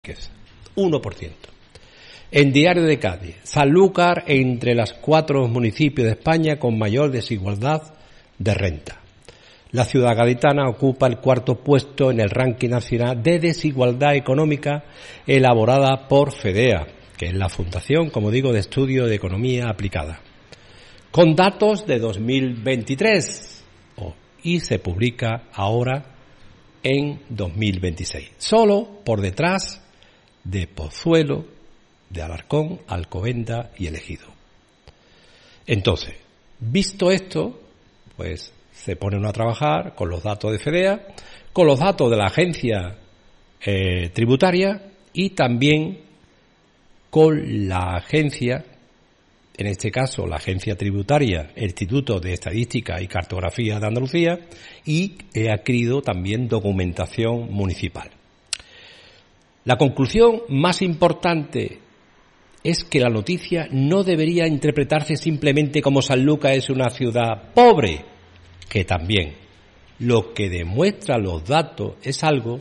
1%. En Diario de Cádiz, Sanlúcar entre los 4 municipios de España con mayor desigualdad de renta. La ciudad gaditana ocupa el 4º puesto en el ranking nacional de desigualdad económica elaborada por FEDEA, que es la Fundación, como digo, de Estudio de Economía Aplicada, con datos de 2023 y se publica ahora en 2026, solo por detrás de Pozuelo, de Alarcón, Alcobendas y El Ejido. Entonces, visto esto, pues se ponen a trabajar con los datos de FEDEA, con los datos de la agencia tributaria y también con la agencia, en este caso la agencia tributaria, el Instituto de Estadística y Cartografía de Andalucía, y he adquirido también documentación municipal. La conclusión más importante es que la noticia no debería interpretarse simplemente como Sanlúcar es una ciudad pobre, que también lo que demuestran los datos es algo,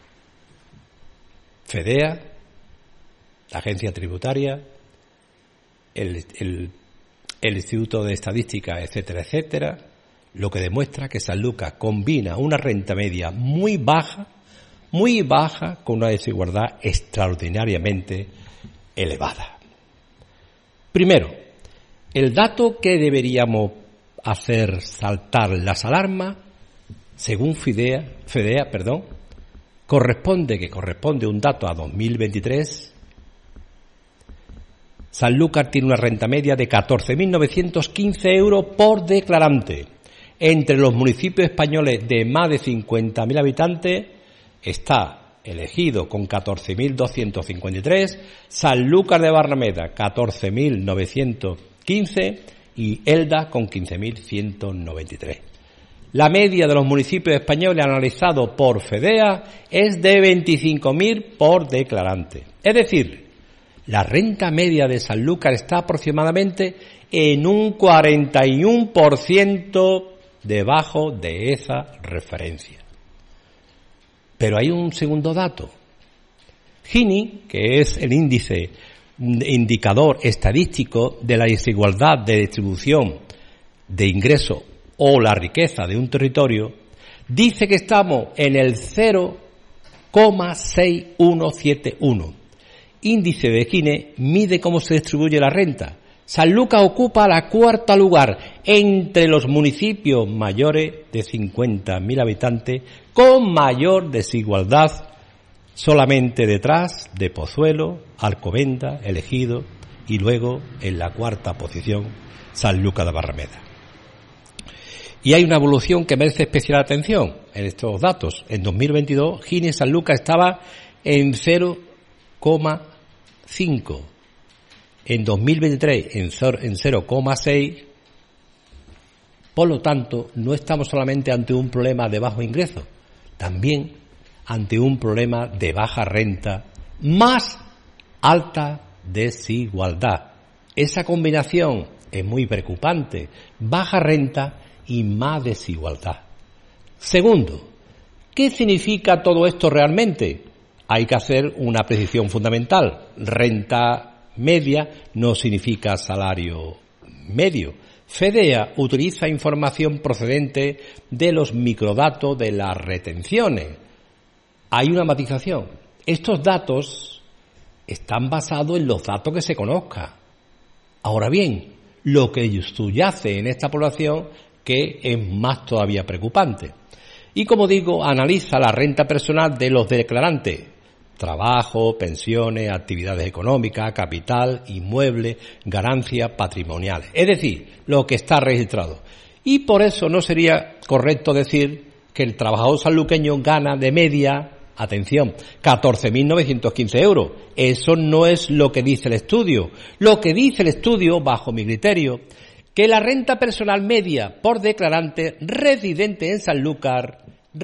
FEDEA, la agencia tributaria, el Instituto de Estadística, etcétera, etcétera, lo que demuestra que Sanlúcar combina una renta media muy baja con una desigualdad extraordinariamente elevada. Primero, el dato que deberíamos hacer saltar las alarmas, según FEDEA, corresponde un dato a 2023. Sanlúcar tiene una renta media de 14.915 euros por declarante. Entre los municipios españoles de más de 50.000 habitantes está El Ejido con 14.253, Sanlúcar de Barrameda 14.915 y Elda con 15.193. La media de los municipios españoles analizados por FEDEA es de 25.000 por declarante. Es decir, la renta media de Sanlúcar está aproximadamente en un 41% debajo de esa referencia. Pero hay un segundo dato. Gini, que es el indicador estadístico de la desigualdad de distribución de ingresos o la riqueza de un territorio, dice que estamos en el 0,6171. Índice de Gini mide cómo se distribuye la renta. Sanlúcar ocupa la 4º lugar entre los municipios mayores de 50.000 habitantes con mayor desigualdad, solamente detrás de Pozuelo, Alcobendas, El Ejido y luego en la 4ª posición Sanlúcar de Barrameda. Y hay una evolución que merece especial atención en estos datos. En 2022 Gini Sanlúcar estaba en 0,5. En 2023 en 0,6, por lo tanto, no estamos solamente ante un problema de bajo ingreso, también ante un problema de baja renta, más alta desigualdad. Esa combinación es muy preocupante, baja renta y más desigualdad. Segundo, ¿qué significa todo esto realmente? Hay que hacer una precisión fundamental. Renta media no significa salario medio. FEDEA utiliza información procedente de los microdatos de las retenciones. Hay una matización. Estos datos están basados en los datos que se conozcan. Ahora bien, lo que subyace en esta población que es más todavía preocupante. Y como digo, analiza la renta personal de los declarantes. Trabajo, pensiones, actividades económicas, capital, inmueble, ganancias patrimoniales. Es decir, lo que está registrado. Y por eso no sería correcto decir que el trabajador sanluqueño gana de media, atención, 14.915 euros. Eso no es lo que dice el estudio. Lo que dice el estudio, bajo mi criterio, que la renta personal media por declarante residente en Sanlúcar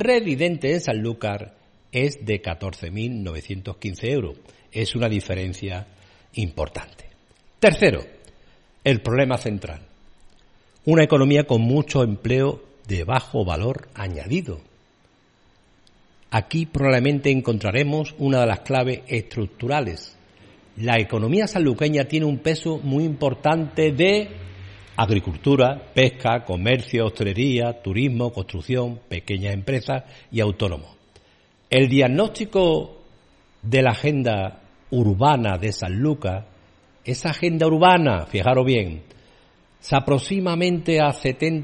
es de 14.915 euros. Es una diferencia importante. Tercero, el problema central. Una economía con mucho empleo de bajo valor añadido. Aquí probablemente encontraremos una de las claves estructurales. La economía sanluqueña tiene un peso muy importante de agricultura, pesca, comercio, hostelería, turismo, construcción, pequeñas empresas y autónomos. El diagnóstico de la agenda urbana de Sanlúcar, esa agenda urbana, fijaros bien, se aproximadamente a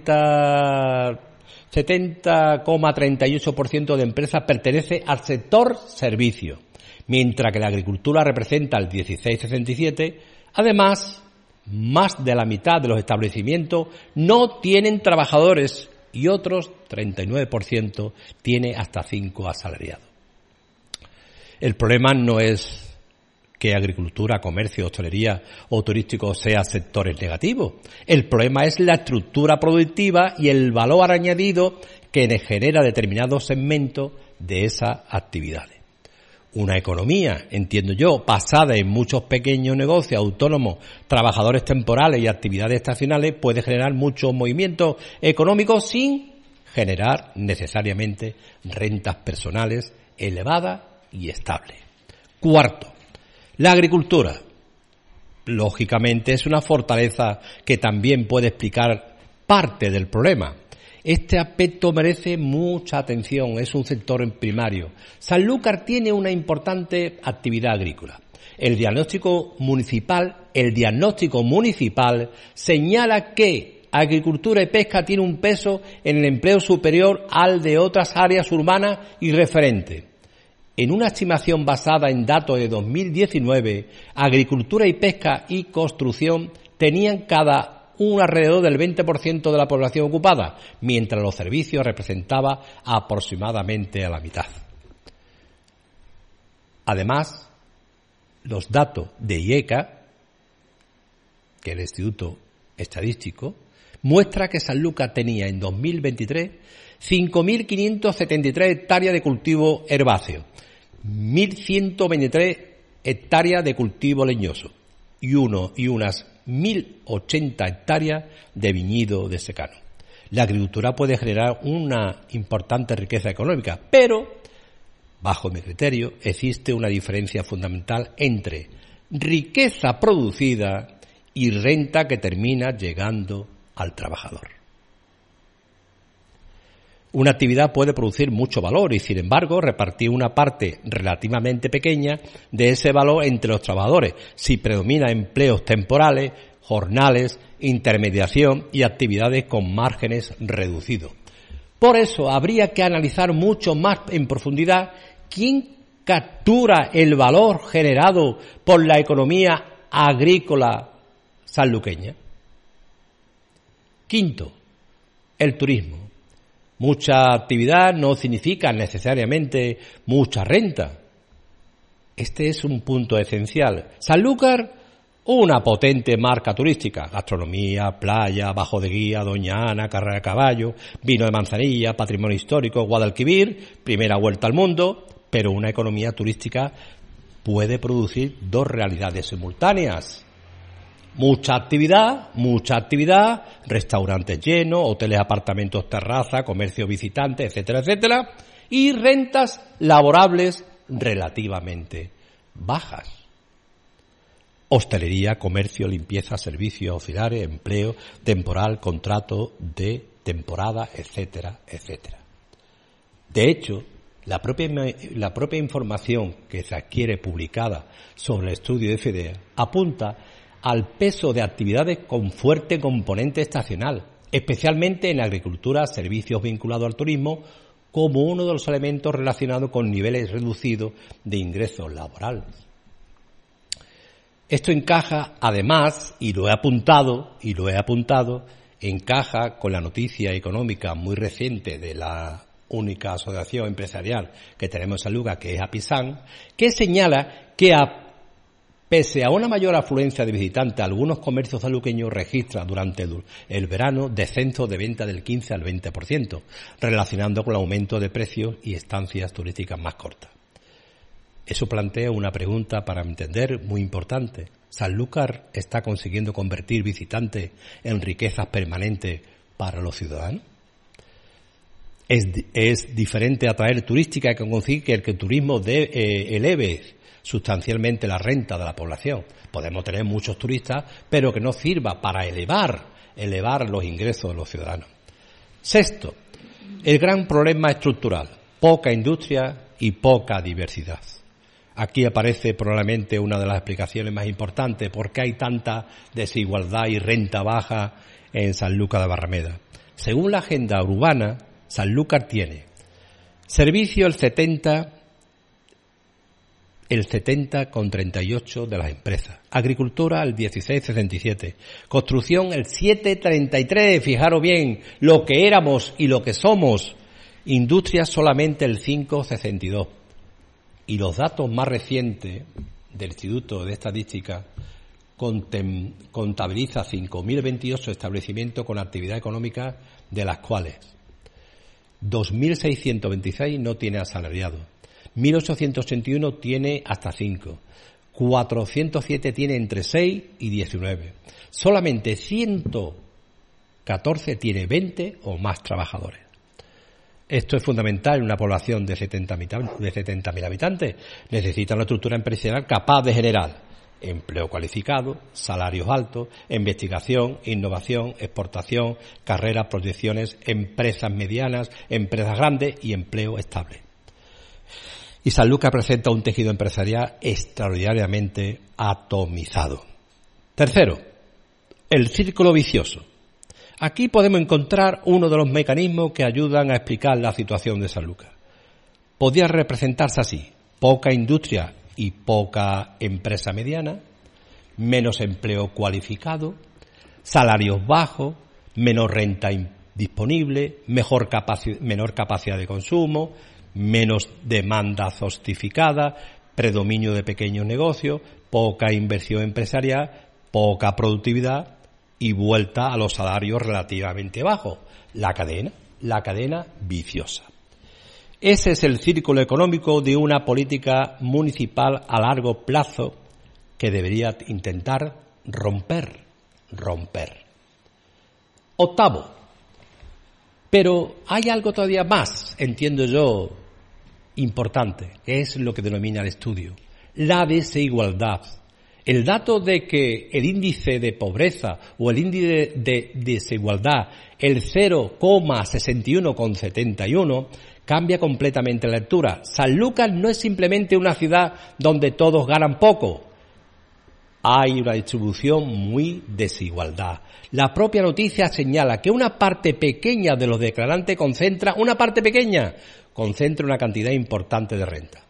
70,38% de empresas pertenece al sector servicios, mientras que la agricultura representa el 16,67%. Además, más de la mitad de los establecimientos no tienen trabajadores y otros 39% tiene hasta 5 asalariados. El problema no es que agricultura, comercio, hostelería o turístico sean sectores negativos. El problema es la estructura productiva y el valor añadido que genera determinados segmentos de esas actividades. Una economía, entiendo yo, basada en muchos pequeños negocios autónomos, trabajadores temporales y actividades estacionales puede generar muchos movimientos económicos sin generar necesariamente rentas personales elevadas y estables. Cuarto, la agricultura. Lógicamente es una fortaleza que también puede explicar parte del problema. Este aspecto merece mucha atención, es un sector primario. Sanlúcar tiene una importante actividad agrícola. El diagnóstico municipal señala que agricultura y pesca tiene un peso en el empleo superior al de otras áreas urbanas y referentes. En una estimación basada en datos de 2019, agricultura y pesca y construcción tenían cada un alrededor del 20% de la población ocupada, mientras los servicios representaba aproximadamente a la mitad. Además, los datos de IECA, que es el Instituto Estadístico, muestra que Sanlúcar tenía en 2023 5.573 hectáreas de cultivo herbáceo, 1.123 hectáreas de cultivo leñoso y unas 1.080 hectáreas de viñedo de secano. La agricultura puede generar una importante riqueza económica, pero, bajo mi criterio, existe una diferencia fundamental entre riqueza producida y renta que termina llegando al trabajador. Una actividad puede producir mucho valor y, sin embargo, repartir una parte relativamente pequeña de ese valor entre los trabajadores, si predomina empleos temporales, jornales, intermediación y actividades con márgenes reducidos. Por eso, habría que analizar mucho más en profundidad quién captura el valor generado por la economía agrícola sanluqueña. Quinto, el turismo. Mucha actividad no significa necesariamente mucha renta. Este es un punto esencial. Sanlúcar, una potente marca turística, gastronomía, playa, Bajo de Guía, Doña Ana, carrera de caballo, vino de Manzanilla, patrimonio histórico, Guadalquivir, primera vuelta al mundo, pero una economía turística puede producir dos realidades simultáneas. Mucha actividad, restaurantes llenos, hoteles, apartamentos, terrazas, comercio visitante, etcétera, etcétera, y rentas laborables relativamente bajas. Hostelería, comercio, limpieza, servicios auxiliares, empleo temporal, contrato de temporada, etcétera, etcétera. De hecho, la propia información que se adquiere publicada sobre el estudio de FEDEA apunta al peso de actividades con fuerte componente estacional, especialmente en agricultura, servicios vinculados al turismo, como uno de los elementos relacionados con niveles reducidos de ingresos laborales. Esto encaja, además, y lo he apuntado, encaja con la noticia económica muy reciente de la única asociación empresarial que tenemos en Sanlúcar, que es APISAN, que señala que pese a una mayor afluencia de visitantes, algunos comercios sanluqueños registran durante el verano descensos de venta del 15 al 20%, relacionando con el aumento de precios y estancias turísticas más cortas. Eso plantea una pregunta, para entender, muy importante. ¿Sanlúcar está consiguiendo convertir visitantes en riquezas permanentes para los ciudadanos? Es diferente atraer turística que conseguir que el turismo eleve sustancialmente la renta de la población. Podemos tener muchos turistas, pero que no sirva para elevar los ingresos de los ciudadanos. Sexto, el gran problema estructural: poca industria y poca diversidad. Aquí aparece probablemente una de las explicaciones más importantes por qué hay tanta desigualdad y renta baja en Sanlúcar de Barrameda. Según la agenda urbana, Sanlúcar tiene servicio el 70,38 de las empresas, agricultura el 16,67, construcción el 7,33, fijaros bien lo que éramos y lo que somos, industria solamente el 5,62. Y los datos más recientes del Instituto de Estadística contabiliza 5.028 establecimientos con actividad económica, de las cuales 2.626 no tiene asalariados, 1.881 tiene hasta 5, 407 tiene entre 6 y 19. Solamente 114 tiene 20 o más trabajadores. Esto es fundamental en una población de 70.000 habitantes. Necesita una estructura empresarial capaz de generar empleo cualificado, salarios altos, investigación, innovación, exportación, carreras, proyecciones, empresas medianas, empresas grandes y empleo estable. Y Sanlúcar presenta un tejido empresarial extraordinariamente atomizado. Tercero, el círculo vicioso. Aquí podemos encontrar uno de los mecanismos que ayudan a explicar la situación de Sanlúcar. Podría representarse así: poca industria y poca empresa mediana, menos empleo cualificado, salarios bajos, menos renta disponible, menor capacidad de consumo, menos demanda justificada, predominio de pequeños negocios, poca inversión empresarial, poca productividad y vuelta a los salarios relativamente bajos. La cadena viciosa. Ese es el círculo económico de una política municipal a largo plazo que debería intentar romper. Octavo, pero hay algo todavía más, entiendo yo, importante, que es lo que denomina el estudio: la desigualdad. El dato de que el índice de pobreza o el índice de desigualdad, el 0,61,71, cambia completamente la lectura. Sanlúcar no es simplemente una ciudad donde todos ganan poco. Hay una distribución muy desigualdad. La propia noticia señala que una parte pequeña de los declarantes concentra una cantidad importante de renta.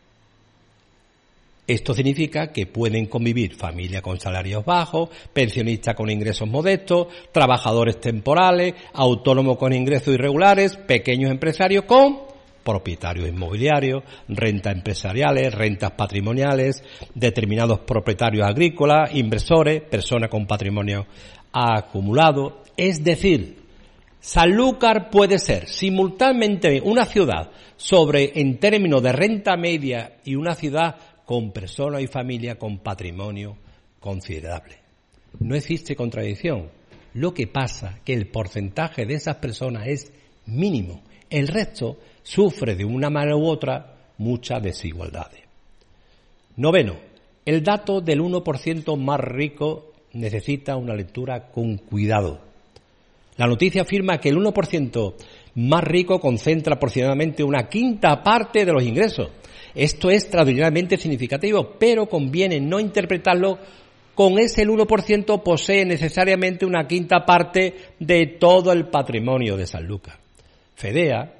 Esto significa que pueden convivir familias con salarios bajos, pensionistas con ingresos modestos, trabajadores temporales, autónomos con ingresos irregulares, pequeños empresarios con propietarios inmobiliarios, rentas empresariales, rentas patrimoniales, determinados propietarios agrícolas, inversores, personas con patrimonio acumulado. Es decir, Sanlúcar puede ser simultáneamente una ciudad en términos de renta media y una ciudad con personas y familias con patrimonio considerable. No existe contradicción. Lo que pasa es que el porcentaje de esas personas es mínimo. El resto sufre de una manera u otra muchas desigualdades. Noveno, el dato del 1% más rico necesita una lectura con cuidado. La noticia afirma que el 1% más rico concentra aproximadamente una quinta parte de los ingresos. Esto es extraordinariamente significativo, pero conviene no interpretarlo con ese 1% posee necesariamente una quinta parte de todo el patrimonio de Sanlúcar. FEDEA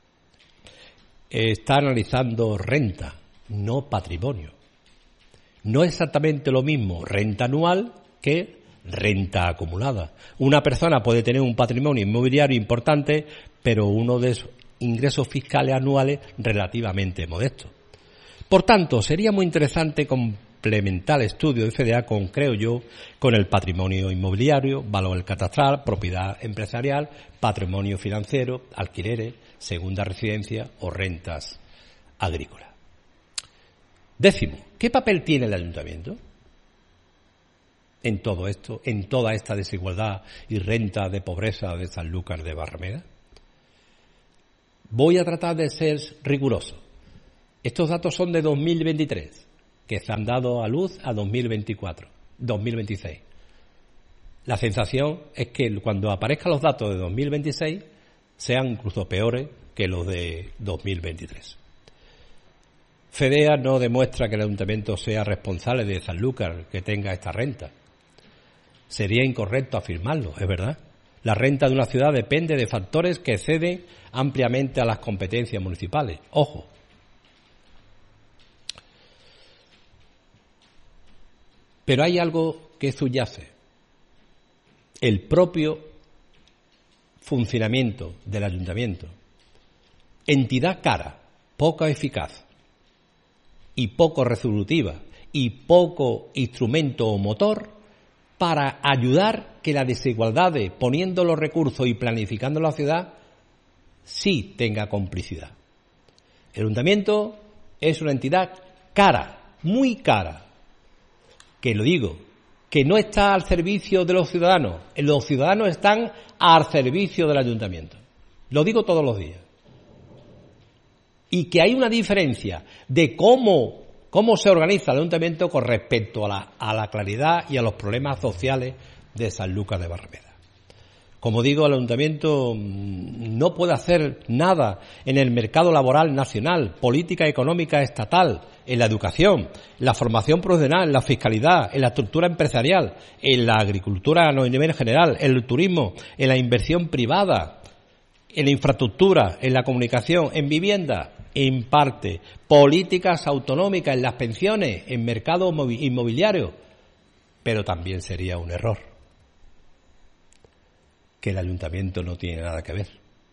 está analizando renta, no patrimonio. No es exactamente lo mismo renta anual que renta acumulada. Una persona puede tener un patrimonio inmobiliario importante, pero uno de sus ingresos fiscales anuales relativamente modestos. Por tanto, sería muy interesante complementar el estudio de FEDEA con el patrimonio inmobiliario, valor catastral, propiedad empresarial, patrimonio financiero, alquileres, segunda residencia o rentas agrícolas. Décimo, ¿qué papel tiene el ayuntamiento en todo esto, en toda esta desigualdad y renta de pobreza de Sanlúcar de Barrameda? Voy a tratar de ser riguroso. Estos datos son de 2023, que se han dado a luz a 2026. La sensación es que cuando aparezcan los datos de 2026 sean incluso peores que los de 2023. FEDEA no demuestra que el ayuntamiento sea responsable de Sanlúcar que tenga esta renta. Sería incorrecto afirmarlo, es verdad. La renta de una ciudad depende de factores que exceden ampliamente a las competencias municipales. Ojo. Pero hay algo que subyace. El propio funcionamiento del ayuntamiento. Entidad cara, poco eficaz y poco resolutiva y poco instrumento o motor para ayudar que la desigualdad, poniendo los recursos y planificando la ciudad, sí tenga complicidad. El ayuntamiento es una entidad cara, muy cara, que lo digo, que no está al servicio de los ciudadanos están al servicio del ayuntamiento. Lo digo todos los días. Y que hay una diferencia de cómo se organiza el ayuntamiento con respecto a la claridad y a los problemas sociales de Sanlúcar de Barrameda. Como digo, el ayuntamiento no puede hacer nada en el mercado laboral nacional, política económica estatal, en la educación, en la formación profesional, en la fiscalidad, en la estructura empresarial, en la agricultura a nivel general, en el turismo, en la inversión privada, en la infraestructura, en la comunicación, en vivienda, en parte, políticas autonómicas, en las pensiones, en mercado inmobiliario. Pero también sería un error que el ayuntamiento no tiene nada que ver.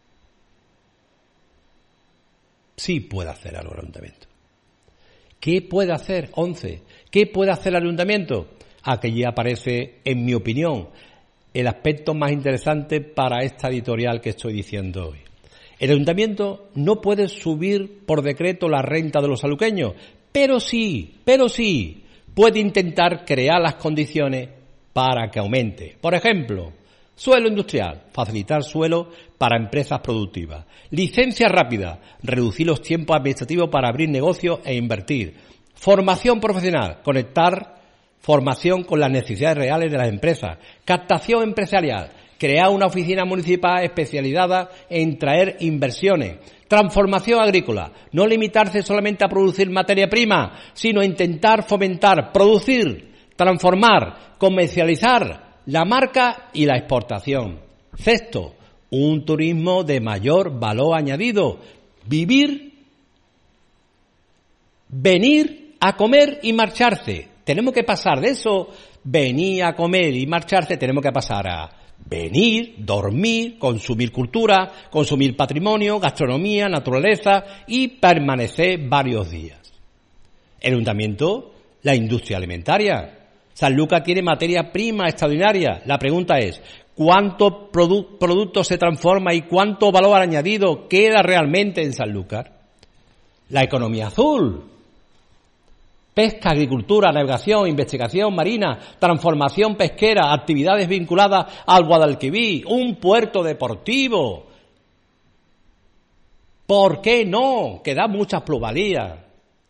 Sí puede hacer algo el ayuntamiento. ¿Qué puede hacer? 11. ¿Qué puede hacer el ayuntamiento? Aquí aparece, en mi opinión, el aspecto más interesante para esta editorial que estoy diciendo hoy. El ayuntamiento no puede subir por decreto la renta de los sanluqueños, pero sí puede intentar crear las condiciones para que aumente. Por ejemplo, suelo industrial, facilitar suelo para empresas productivas. Licencia rápida, reducir los tiempos administrativos para abrir negocios e invertir. Formación profesional, conectar formación con las necesidades reales de las empresas. Captación empresarial, crear una oficina municipal especializada en traer inversiones. Transformación agrícola, no limitarse solamente a producir materia prima, sino intentar fomentar, producir, transformar, comercializar la marca y la exportación. Sexto, un turismo de mayor valor añadido. Venir a comer y marcharse. Tenemos que pasar de eso, venir a comer y marcharse, tenemos que pasar a venir, dormir, consumir cultura, consumir patrimonio, gastronomía, naturaleza y permanecer varios días. El ayuntamiento, la industria alimentaria. Sanlúcar tiene materia prima extraordinaria. La pregunta es, ¿cuánto producto se transforma y cuánto valor añadido queda realmente en Sanlúcar? La economía azul. Pesca, agricultura, navegación, investigación marina, transformación pesquera, actividades vinculadas al Guadalquivir, un puerto deportivo. ¿Por qué no? Que da muchas plusvalías.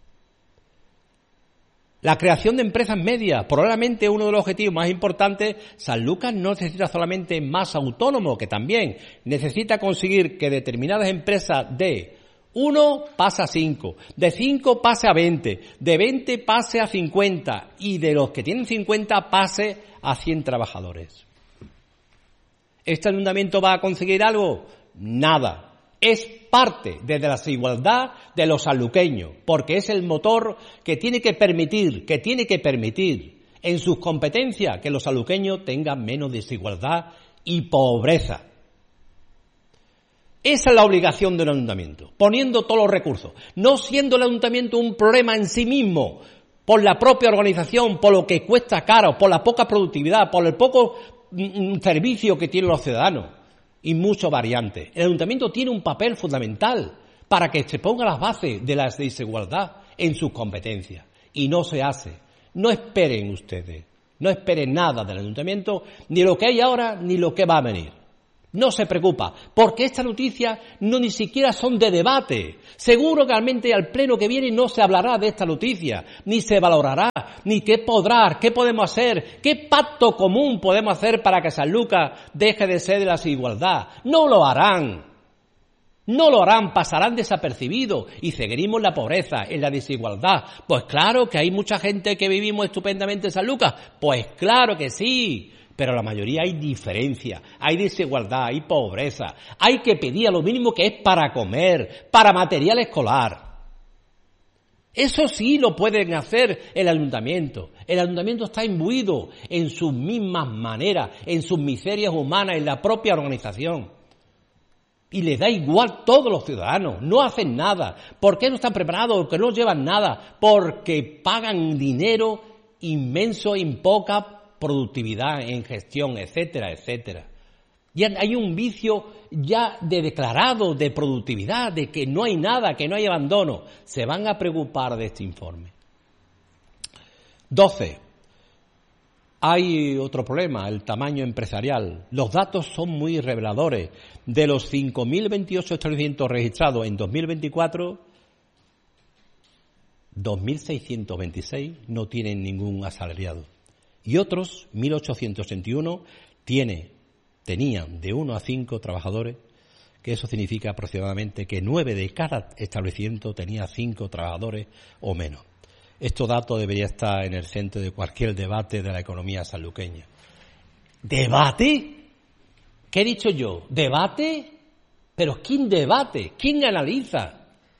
La creación de empresas medias, probablemente uno de los objetivos más importantes. Sanlúcar no necesita solamente más autónomos, que también necesita conseguir que determinadas empresas de 1 pase a 5, de 5 pase a 20, de 20 pase a 50 y de los que tienen 50 pase a 100 trabajadores. ¿Este ayuntamiento va a conseguir algo? Nada. Es parte de la desigualdad de los sanluqueños, porque es el motor que tiene que permitir en sus competencias que los sanluqueños tengan menos desigualdad y pobreza. Esa es la obligación del ayuntamiento, poniendo todos los recursos, no siendo el ayuntamiento un problema en sí mismo, por la propia organización, por lo que cuesta caro, por la poca productividad, por el poco servicio que tienen los ciudadanos. Y muchas variantes. El ayuntamiento tiene un papel fundamental para que se ponga las bases de la desigualdad en sus competencias. Y no se hace. No esperen ustedes. No esperen nada del ayuntamiento, ni lo que hay ahora, ni lo que va a venir. no se preocupa, porque estas noticias no ni siquiera son de debate. Seguro que realmente al pleno que viene no se hablará de esta noticia, ni se valorará, ni qué podemos hacer, qué pacto común podemos hacer para que Sanlúcar deje de ser de la desigualdad. No lo harán. No lo harán, pasarán desapercibidos y seguiremos en la pobreza, en la desigualdad. Pues claro que hay mucha gente que vivimos estupendamente en Sanlúcar. Pues claro que sí. Pero la mayoría hay diferencia, hay desigualdad, hay pobreza. Hay que pedir a lo mínimo que es para comer, para material escolar. Eso sí lo pueden hacer el ayuntamiento. El ayuntamiento está imbuido en sus mismas maneras, en sus miserias humanas, en la propia organización. Y les da igual todos los ciudadanos, no hacen nada. ¿Por qué no están preparados? Porque no llevan nada. Porque pagan dinero inmenso en poca productividad, en gestión, etcétera, etcétera. Y hay un vicio ya declarado de productividad, de que no hay nada, que no hay abandono. Se van a preocupar de este informe. 12. Hay otro problema, el tamaño empresarial. Los datos son muy reveladores. De los 5.028 establecimientos registrados en 2024, 2.626 no tienen ningún asalariado. Y otros, 1.861, tenían de 1 a 5 trabajadores, que eso significa aproximadamente que 9 de cada establecimiento tenía 5 trabajadores o menos. Estos datos deberían estar en el centro de cualquier debate de la economía sanluqueña. ¿Debate? ¿Qué he dicho yo? ¿Debate? ¿Pero quién debate? ¿Quién analiza?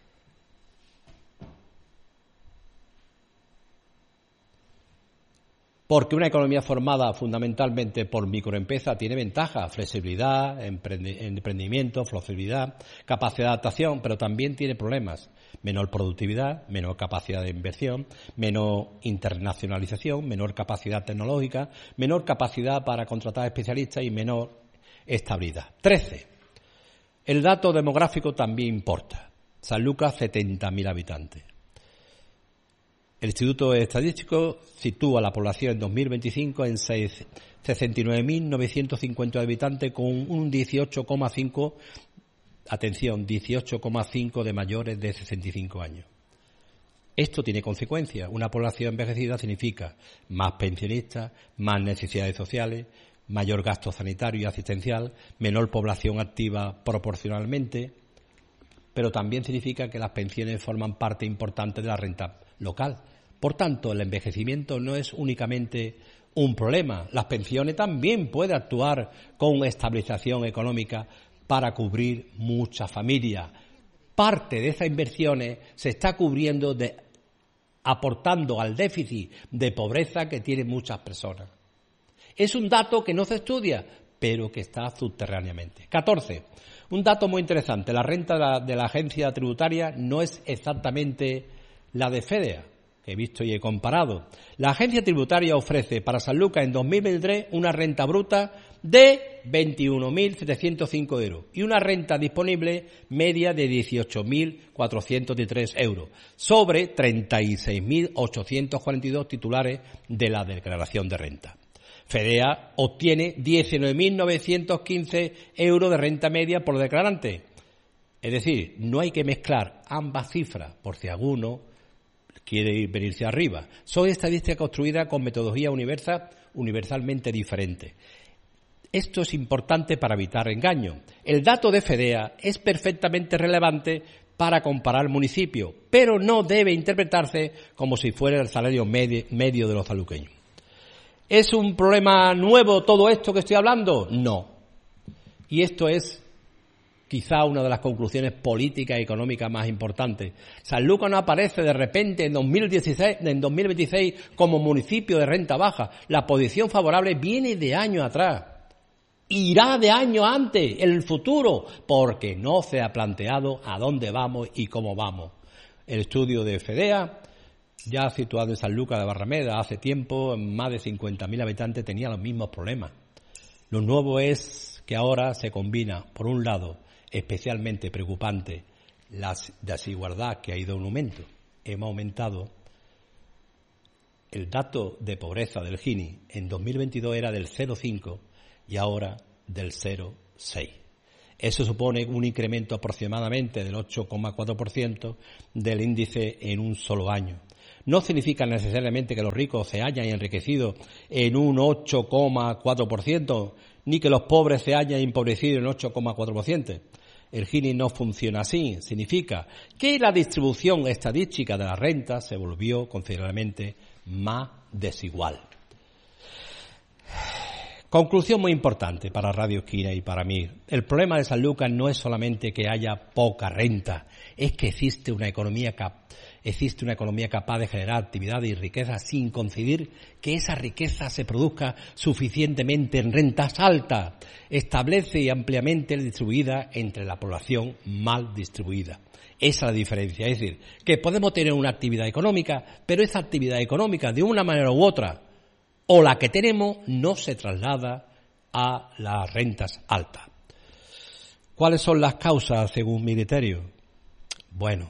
Porque una economía formada fundamentalmente por microempresas tiene ventajas, flexibilidad, emprendimiento, flexibilidad, capacidad de adaptación, pero también tiene problemas. Menor productividad, menor capacidad de inversión, menor internacionalización, menor capacidad tecnológica, menor capacidad para contratar especialistas y menor estabilidad. 13. El dato demográfico también importa. Sanlúcar, 70.000 habitantes. El Instituto Estadístico sitúa la población en 2025 en 69.950 habitantes con un 18,5, atención, 18,5 de mayores de 65 años. Esto tiene consecuencias. Una población envejecida significa más pensionistas, más necesidades sociales, mayor gasto sanitario y asistencial, menor población activa proporcionalmente, pero también significa que las pensiones forman parte importante de la renta local. Por tanto, el envejecimiento no es únicamente un problema. Las pensiones también pueden actuar con estabilización económica para cubrir muchas familias. Parte de esas inversiones se está cubriendo aportando al déficit de pobreza que tienen muchas personas. Es un dato que no se estudia, pero que está subterráneamente. 14. Un dato muy interesante. La renta de la agencia tributaria no es exactamente la de FEDEA, que he visto y he comparado. La agencia tributaria ofrece para Sanlúcar en 2023 una renta bruta de 21.705 euros y una renta disponible media de 18.403 euros sobre 36.842 titulares de la declaración de renta. FEDEA obtiene 19.915 euros de renta media por declarante. Es decir, no hay que mezclar ambas cifras por si alguno quiere venirse arriba. Son estadísticas construidas con metodología universalmente diferentes. Esto es importante para evitar engaños. El dato de FEDEA es perfectamente relevante para comparar municipios, pero no debe interpretarse como si fuera el salario medio de los sanluqueños. ¿Es un problema nuevo todo esto que estoy hablando? No. Y esto es quizá una de las conclusiones políticas y económicas más importantes. Sanlúcar no aparece de repente en 2026 como municipio de renta baja. La posición favorable viene de años atrás. Irá de años antes, en el futuro, porque no se ha planteado a dónde vamos y cómo vamos. El estudio de FEDEA, ya situado en Sanlúcar de Barrameda hace tiempo, más de 50.000 habitantes, tenía los mismos problemas. Lo nuevo es que ahora se combina, por un lado, especialmente preocupante, la desigualdad que ha ido en aumento. Hemos aumentado el dato de pobreza del Gini. En 2022 era del 0,5 y ahora del 0,7. 6. Eso supone un incremento aproximadamente del 8,4% del índice en un solo año. No significa necesariamente que los ricos se hayan enriquecido en un 8,4%, ni que los pobres se hayan empobrecido en 8,4%. El Gini no funciona así. Significa que la distribución estadística de la renta se volvió considerablemente más desigual. Conclusión muy importante para Radio Esquina y para mí. El problema de Sanlúcar no es solamente que haya poca renta, es que existe una economía capaz de generar actividad y riqueza sin concebir que esa riqueza se produzca suficientemente en rentas altas, establece y ampliamente distribuida entre la población mal distribuida. Esa es la diferencia, es decir, que podemos tener una actividad económica, pero esa actividad económica de una manera u otra, o la que tenemos, no se traslada a las rentas altas. ¿Cuáles son las causas según mi criterio? Bueno,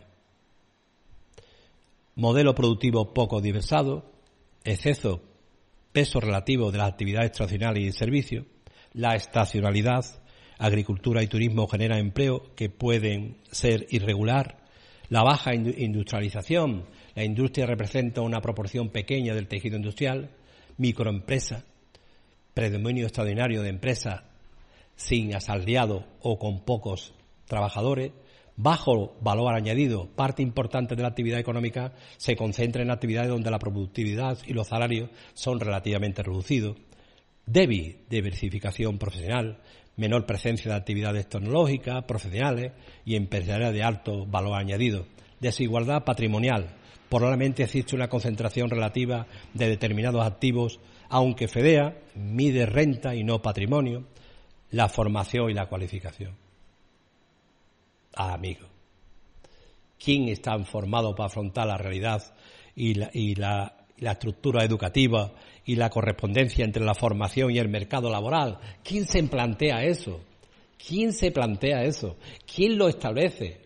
modelo productivo poco diversado, exceso, peso relativo de las actividades tradicionales y de servicios, la estacionalidad, agricultura y turismo generan empleo que pueden ser irregular, la baja industrialización, la industria representa una proporción pequeña del tejido industrial, microempresa, predominio extraordinario de empresas sin asalariados o con pocos trabajadores, bajo valor añadido, parte importante de la actividad económica se concentra en actividades donde la productividad y los salarios son relativamente reducidos, débil diversificación profesional, menor presencia de actividades tecnológicas, profesionales y empresariales de alto valor añadido, desigualdad patrimonial. Probablemente existe una concentración relativa de determinados activos, aunque FEDEA mide renta y no patrimonio, la formación y la cualificación. Amigo, ¿quién está formado para afrontar la realidad y la estructura educativa y la correspondencia entre la formación y el mercado laboral? ¿Quién se plantea eso? ¿Quién se plantea eso? ¿Quién lo establece?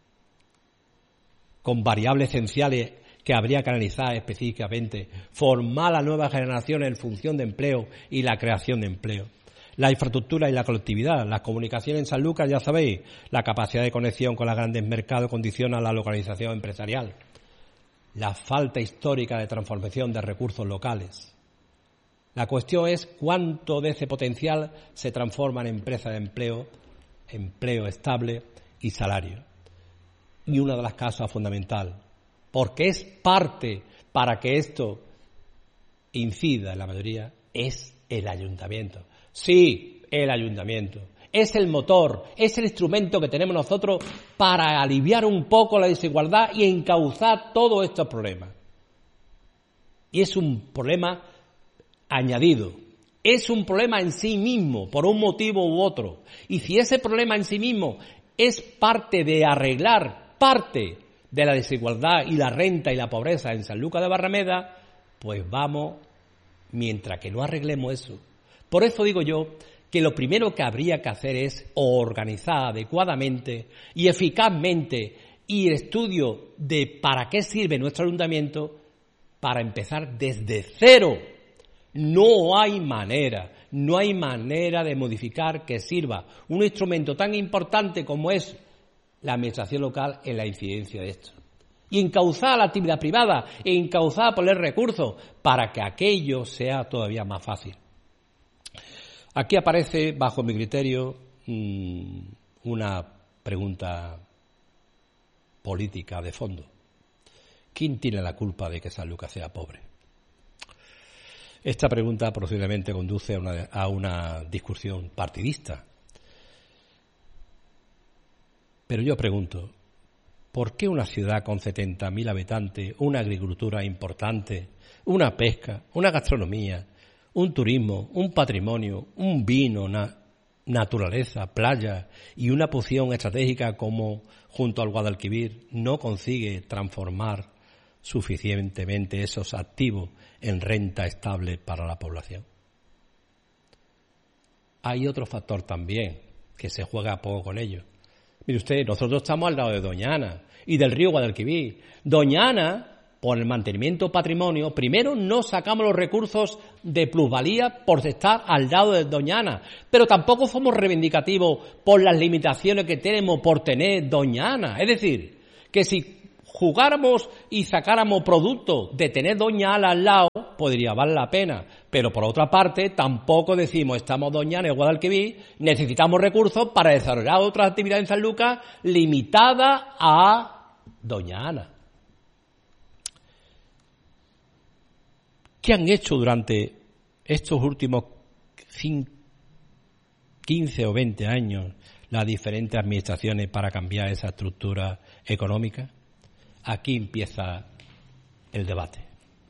Con variables esenciales que habría que analizar específicamente, formar a nuevas generaciones en función de empleo y la creación de empleo. La infraestructura y la conectividad, las comunicaciones en Sanlúcar, ya sabéis, la capacidad de conexión con los grandes mercados condiciona la localización empresarial. La falta histórica de transformación de recursos locales. La cuestión es cuánto de ese potencial se transforma en empresas de empleo estable y salario. Y una de las causas fundamentales, porque es parte para que esto incida en la mayoría, es el ayuntamiento. Sí, el ayuntamiento. Es el motor, es el instrumento que tenemos nosotros para aliviar un poco la desigualdad y encauzar todos estos problemas. Y es un problema añadido. Es un problema en sí mismo, por un motivo u otro. Y si ese problema en sí mismo es parte de arreglar parte de la desigualdad y la renta y la pobreza en Sanlúcar de Barrameda, pues vamos, mientras que no arreglemos eso. Por eso digo yo que lo primero que habría que hacer es organizar adecuadamente y eficazmente y el estudio de para qué sirve nuestro ayuntamiento para empezar desde cero. No hay manera de modificar que sirva un instrumento tan importante como es la administración local en la incidencia de esto. Y encauzar la actividad privada, encauzar poner recursos para que aquello sea todavía más fácil. Aquí aparece, bajo mi criterio, una pregunta política de fondo. ¿Quién tiene la culpa de que Sanlúcar sea pobre? Esta pregunta posiblemente conduce a una discusión partidista. Pero yo pregunto, ¿por qué una ciudad con 70.000 habitantes, una agricultura importante, una pesca, una gastronomía, un turismo, un patrimonio, un vino, naturaleza, playa y una posición estratégica como junto al Guadalquivir no consigue transformar suficientemente esos activos en renta estable para la población? Hay otro factor también que se juega poco con ello. Mire usted, nosotros estamos al lado de Doñana y del río Guadalquivir. Doñana por el mantenimiento patrimonio, primero no sacamos los recursos de plusvalía por estar al lado de Doña Ana, pero tampoco somos reivindicativos por las limitaciones que tenemos por tener Doña Ana. Es decir, que si jugáramos y sacáramos producto de tener Doña Ana al lado, podría valer la pena. Pero por otra parte, tampoco decimos, estamos Doña Ana en Guadalquivir, necesitamos recursos para desarrollar otras actividades en Sanlúcar limitadas a Doña Ana. ¿Qué han hecho durante estos últimos 15 o 20 años las diferentes administraciones para cambiar esa estructura económica? Aquí empieza el debate.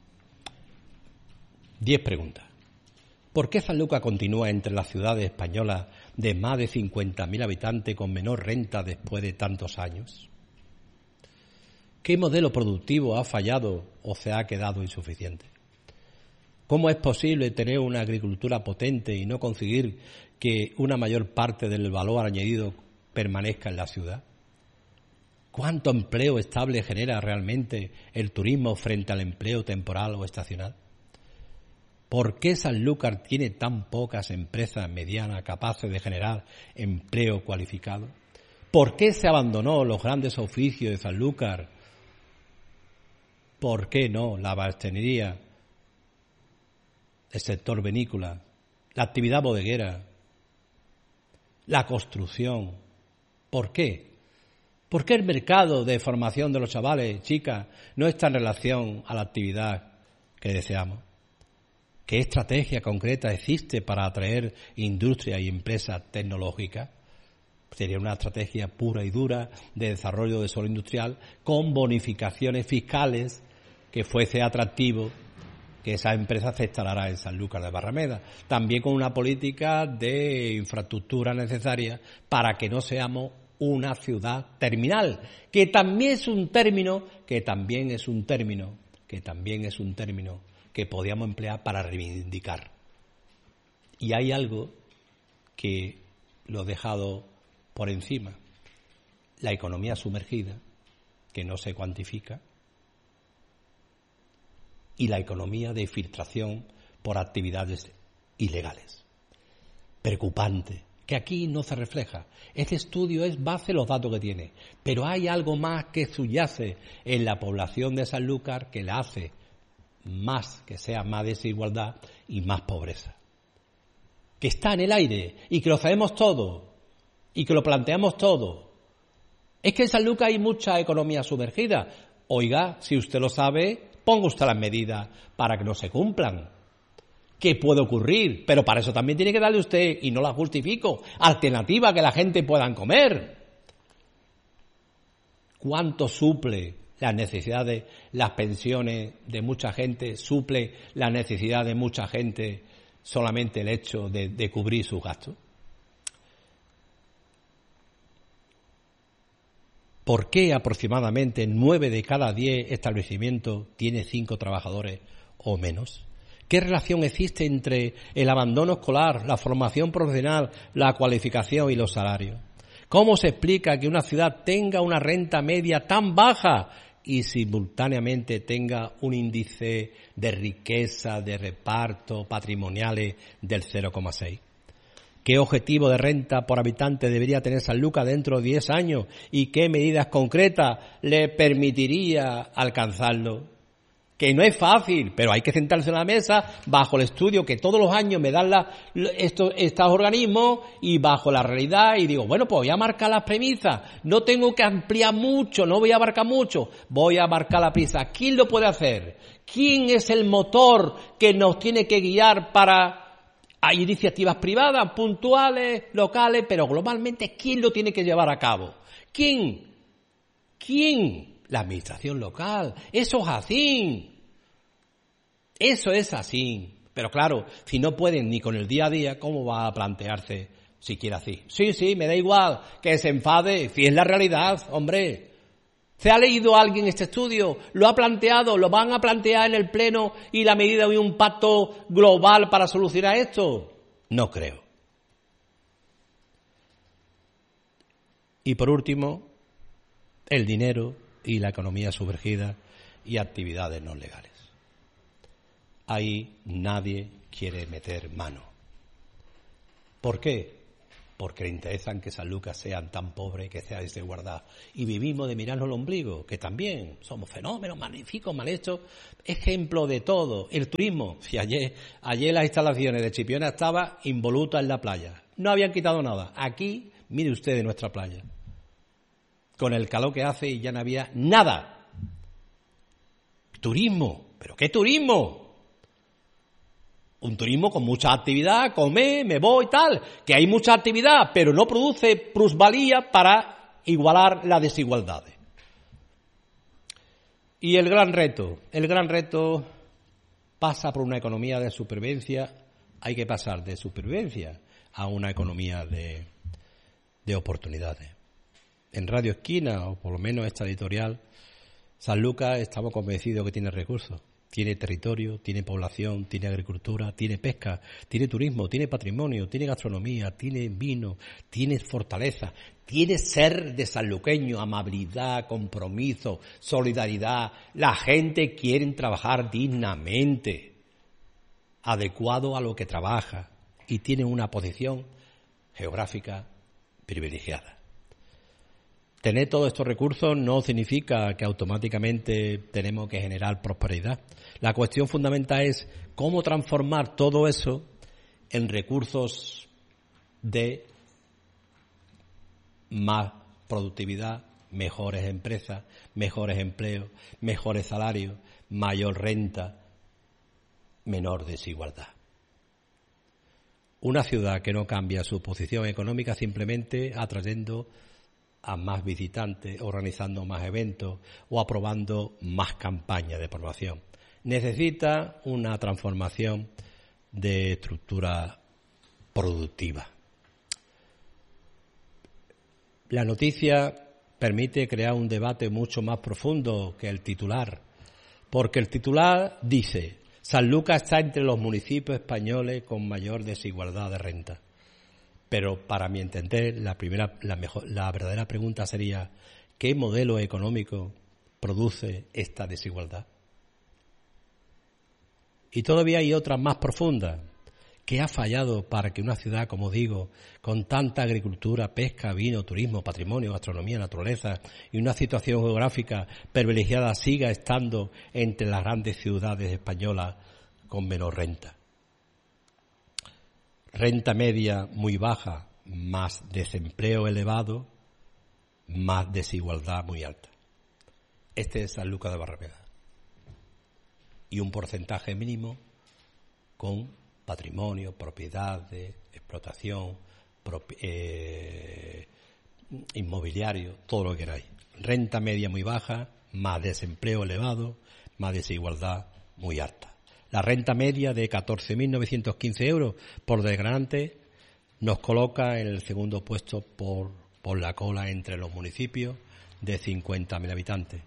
10 preguntas. ¿Por qué Sanlúcar continúa entre las ciudades españolas de más de 50.000 habitantes con menor renta después de tantos años? ¿Qué modelo productivo ha fallado o se ha quedado insuficiente? ¿Cómo es posible tener una agricultura potente y no conseguir que una mayor parte del valor añadido permanezca en la ciudad? ¿Cuánto empleo estable genera realmente el turismo frente al empleo temporal o estacional? ¿Por qué Sanlúcar tiene tan pocas empresas medianas capaces de generar empleo cualificado? ¿Por qué se abandonó los grandes oficios de Sanlúcar? ¿Por qué no la bastonería, el sector vinícola, la actividad bodeguera, la construcción? ¿Por qué? ¿Por qué el mercado de formación de los chavales, chicas, no está en relación a la actividad que deseamos? ¿Qué estrategia concreta existe para atraer industria y empresas tecnológicas? Sería una estrategia pura y dura de desarrollo de suelo industrial con bonificaciones fiscales que fuese atractivo que esa empresa se instalará en Sanlúcar de Barrameda. También con una política de infraestructura necesaria para que no seamos una ciudad terminal, que también es un término que podíamos emplear para reivindicar. Y hay algo que lo he dejado por encima: la economía sumergida, que no se cuantifica, y la economía de filtración por actividades ilegales. Preocupante, que aquí no se refleja. Este estudio es base en los datos que tiene, pero hay algo más que subyace en la población de Sanlúcar que la hace más, que sea más desigualdad y más pobreza. Que está en el aire y que lo sabemos todo y que lo planteamos todo. Es que en Sanlúcar hay mucha economía sumergida. Oiga, si usted lo sabe, ponga usted las medidas para que no se cumplan. ¿Qué puede ocurrir? Pero para eso también tiene que darle usted, y no la justifico, alternativa que la gente pueda comer. ¿Cuánto suple las necesidades, las pensiones de mucha gente? ¿Suple la necesidad de mucha gente solamente el hecho de cubrir sus gastos? ¿Por qué aproximadamente 9 de cada 10 establecimientos tiene 5 trabajadores o menos? ¿Qué relación existe entre el abandono escolar, la formación profesional, la cualificación y los salarios? ¿Cómo se explica que una ciudad tenga una renta media tan baja y simultáneamente tenga un índice de riqueza, de reparto patrimoniales del 0,6? ¿Qué objetivo de renta por habitante debería tener Sanlúcar dentro de 10 años y qué medidas concretas le permitiría alcanzarlo? Que no es fácil, pero hay que sentarse en la mesa bajo el estudio que todos los años me dan estos organismos y bajo la realidad, y digo, bueno, pues voy a marcar las premisas, no tengo que ampliar mucho, no voy a abarcar mucho, voy a marcar la prisa. ¿Quién lo puede hacer? ¿Quién es el motor que nos tiene que guiar para... Hay iniciativas privadas, puntuales, locales, pero globalmente, ¿quién lo tiene que llevar a cabo? ¿Quién? La administración local. Eso es así. Eso es así. Pero claro, si no pueden ni con el día a día, ¿cómo va a plantearse siquiera así? Sí, me da igual que se enfade, si es la realidad, hombre. ¿Se ha leído alguien este estudio? ¿Lo ha planteado? ¿Lo van a plantear en el Pleno y la medida de un pacto global para solucionar esto? No creo. Y por último, el dinero y la economía sumergida y actividades no legales. Ahí nadie quiere meter mano. ¿Por qué? Porque le interesan que Sanlúcar sean tan pobres, que sea desigualdad. Y vivimos de mirarnos el ombligo, que también somos fenómenos magníficos, mal hechos. Ejemplo de todo. El turismo. Si ayer las instalaciones de Chipiona estaban involutas en la playa. No habían quitado nada. Aquí, mire usted de nuestra playa. Con el calor que hace y ya no había nada. Turismo. ¿Pero qué turismo? Un turismo con mucha actividad, comer, me voy y tal, que hay mucha actividad, pero no produce plusvalía para igualar las desigualdades. Y el gran reto pasa por una economía de supervivencia. Hay que pasar de supervivencia a una economía de oportunidades. En Radio Esquina, o por lo menos esta editorial, Sanlúcar estamos convencidos que tiene recursos. Tiene territorio, tiene población, tiene agricultura, tiene pesca, tiene turismo, tiene patrimonio, tiene gastronomía, tiene vino, tiene fortaleza, tiene ser de sanluqueño, amabilidad, compromiso, solidaridad. La gente quiere trabajar dignamente, adecuado a lo que trabaja, y tiene una posición geográfica privilegiada. Tener todos estos recursos no significa que automáticamente tenemos que generar prosperidad. La cuestión fundamental es cómo transformar todo eso en recursos de más productividad, mejores empresas, mejores empleos, mejores salarios, mayor renta, menor desigualdad. Una ciudad que no cambia su posición económica simplemente atrayendo a más visitantes, organizando más eventos o aprobando más campañas de promoción. Necesita una transformación de estructura productiva. La noticia permite crear un debate mucho más profundo que el titular, porque el titular dice: Sanlúcar está entre los municipios españoles con mayor desigualdad de renta. Pero para mi entender, la verdadera pregunta sería: ¿qué modelo económico produce esta desigualdad? Y todavía hay otra más profunda. ¿Qué ha fallado para que una ciudad, como digo, con tanta agricultura, pesca, vino, turismo, patrimonio, gastronomía, naturaleza y una situación geográfica privilegiada siga estando entre las grandes ciudades españolas con menor renta? Renta media muy baja, más desempleo elevado, más desigualdad muy alta. Este es Sanlúcar de Barrameda. Y un porcentaje mínimo con patrimonio, propiedades, explotación, inmobiliario, todo lo que queráis. Renta media muy baja, más desempleo elevado, más desigualdad muy alta. La renta media de 14.915 euros por desgranante nos coloca en el segundo puesto por la cola entre los municipios de 50.000 habitantes.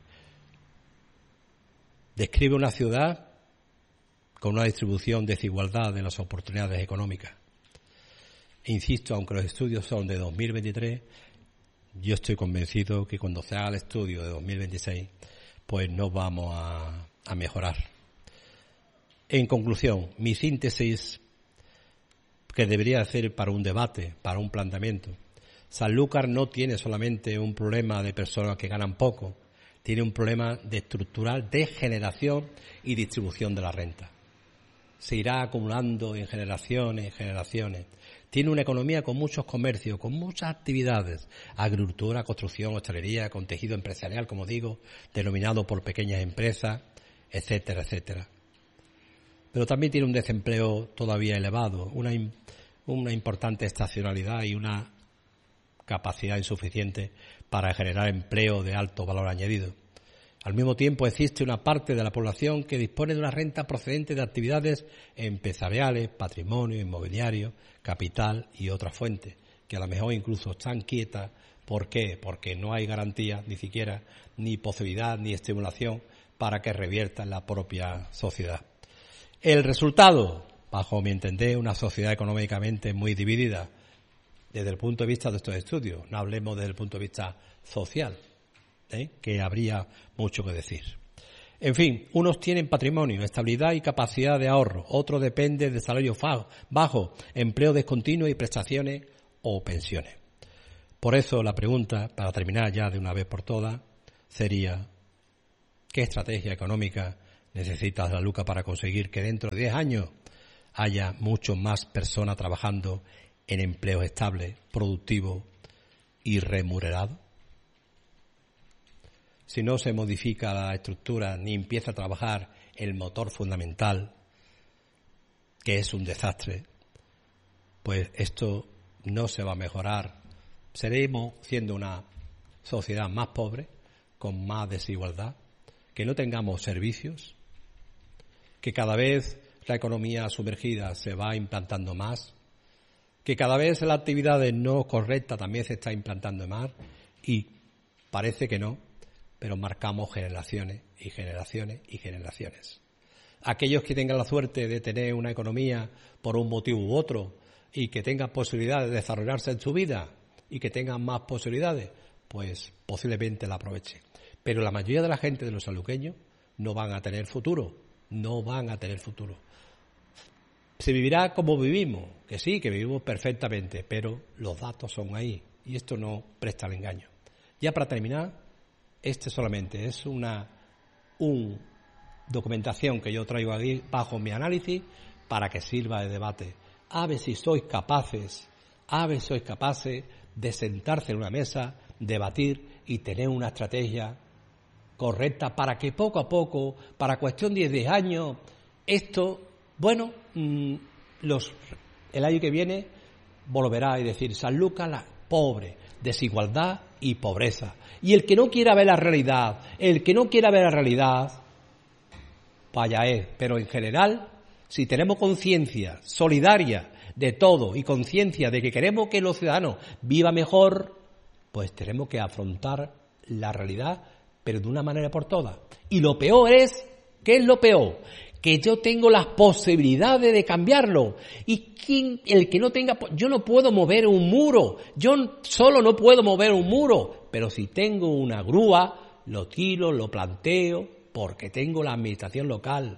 Describe una ciudad con una distribución desigualdad de las oportunidades económicas. Insisto, aunque los estudios son de 2023, yo estoy convencido que cuando se haga el estudio de 2026, pues no vamos a mejorar. En conclusión, mi síntesis que debería hacer para un debate, para un planteamiento: Sanlúcar no tiene solamente un problema de personas que ganan poco, tiene un problema estructural de generación y distribución de la renta. Se irá acumulando en generaciones. Tiene una economía con muchos comercios, con muchas actividades: agricultura, construcción, hostelería, con tejido empresarial, como digo, denominado por pequeñas empresas, etcétera, etcétera. Pero también tiene un desempleo todavía elevado, una importante estacionalidad y una capacidad insuficiente para generar empleo de alto valor añadido. Al mismo tiempo, existe una parte de la población que dispone de una renta procedente de actividades empresariales, patrimonio, inmobiliario, capital y otras fuentes, que a lo mejor incluso están quietas. ¿Por qué? Porque no hay garantía, ni siquiera, ni posibilidad, ni estimulación para que revierta en la propia sociedad. El resultado, bajo mi entender, una sociedad económicamente muy dividida desde el punto de vista de estos estudios. No hablemos desde el punto de vista social, que habría mucho que decir. En fin, unos tienen patrimonio, estabilidad y capacidad de ahorro, otros dependen de salarios bajos, empleo discontinuo y prestaciones o pensiones. Por eso la pregunta, para terminar ya de una vez por todas, sería: ¿qué estrategia económica necesita la Luca para conseguir que dentro de 10 años haya mucho más personas trabajando en empleos estables, productivos y remunerados? Si no se modifica la estructura ni empieza a trabajar el motor fundamental, que es un desastre, pues esto no se va a mejorar. Seremos siendo una sociedad más pobre, con más desigualdad, que no tengamos servicios, que cada vez la economía sumergida se va implantando más, que cada vez la actividad no correcta también se está implantando más, y parece que no, pero marcamos generaciones y generaciones y generaciones. Aquellos que tengan la suerte de tener una economía por un motivo u otro y que tengan posibilidades de desarrollarse en su vida y que tengan más posibilidades, pues posiblemente la aprovechen. Pero la mayoría de la gente, de los sanluqueños, no van a tener futuro, no van a tener futuro. Se vivirá como vivimos, que sí, que vivimos perfectamente, pero los datos son ahí y esto no presta al engaño. Ya para terminar, este solamente es una documentación que yo traigo aquí bajo mi análisis para que sirva de debate. A ver si sois capaces de sentarse en una mesa, debatir y tener una estrategia correcta para que poco a poco, para cuestión de 10 años, esto, bueno, el año que viene volverá a decir Sanlúcar la pobre, desigualdad y pobreza. Y el que no quiera ver la realidad, vaya pero en general, si tenemos conciencia solidaria de todo y conciencia de que queremos que los ciudadanos vivan mejor, pues tenemos que afrontar la realidad, pero de una manera por todas. Y lo peor es, ¿qué es lo peor? Que yo tengo las posibilidades de cambiarlo. Y el que no tenga, yo no puedo mover un muro, yo solo no puedo mover un muro, pero si tengo una grúa, lo tiro, lo planteo, porque tengo la administración local.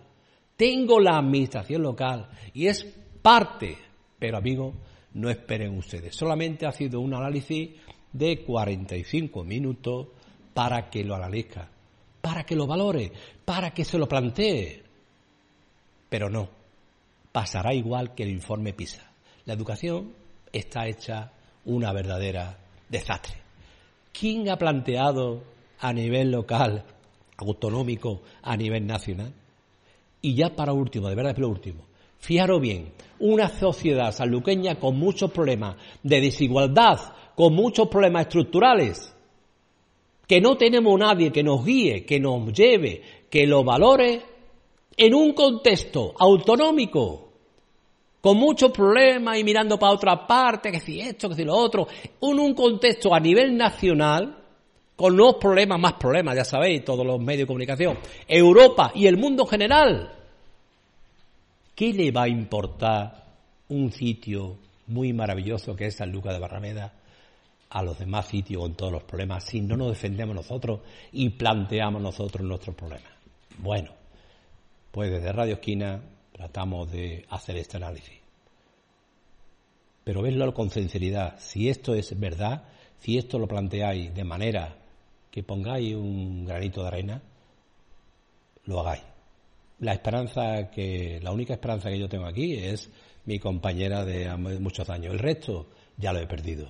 Y es parte, pero amigos, no esperen ustedes. Solamente ha sido un análisis de 45 minutos para que lo analice, para que lo valore, para que se lo plantee. Pero no, pasará igual que el informe PISA. La educación está hecha una verdadera desastre. ¿Quién ha planteado a nivel local, autonómico, a nivel nacional? Y ya para último, de verdad es lo último, fijaros bien, una sociedad sanluqueña con muchos problemas de desigualdad, con muchos problemas estructurales, que no tenemos nadie que nos guíe, que nos lleve, que lo valore, en un contexto autonómico, con muchos problemas y mirando para otra parte, que si esto, que si lo otro, en un contexto a nivel nacional, con nuevos problemas, más problemas, ya sabéis, todos los medios de comunicación, Europa y el mundo en general. ¿Qué le va a importar un sitio muy maravilloso que es Sanlúcar de Barrameda a los demás sitios con todos los problemas si no nos defendemos nosotros y planteamos nosotros nuestros problemas? Bueno, pues desde Radio Esquina tratamos de hacer este análisis. Pero vedlo con sinceridad. Si esto es verdad, si esto lo planteáis de manera que pongáis un granito de arena, lo hagáis. La única esperanza que yo tengo aquí es mi compañera de muchos años. El resto ya lo he perdido.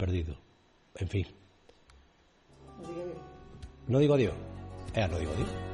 En fin. No digo adiós. No digo adiós.